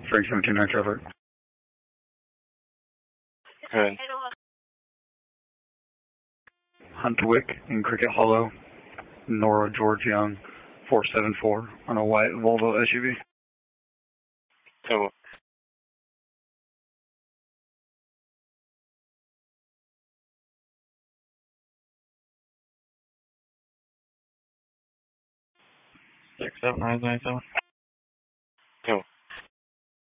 Frank 179 Trevor. Okay. Huntwick in Cricket Hollow. Nora George Young, 474 on a white Volvo SUV. Oh. Six seven nine nine seven.